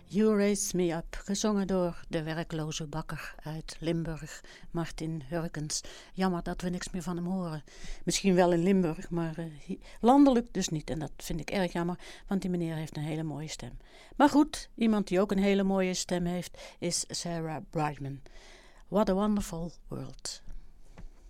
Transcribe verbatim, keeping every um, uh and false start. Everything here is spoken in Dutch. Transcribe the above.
You Raise Me Up, gezongen door de werkloze bakker uit Limburg, Martin Hurkens. Jammer dat we niks meer van hem horen. Misschien wel in Limburg, maar uh, landelijk dus niet. En dat vind ik erg jammer, want die meneer heeft een hele mooie stem. Maar goed, iemand die ook een hele mooie stem heeft, is Sarah Brightman. What a Wonderful World.